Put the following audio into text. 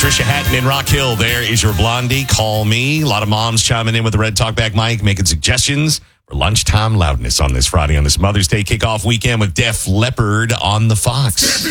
Trisha Hatton in Rock Hill. There is your Blondie. Call me. A lot of moms chiming in with the Red Talkback mic, making suggestions for lunchtime loudness on this Friday on this Mother's Day kickoff weekend with Def Leppard on the Fox.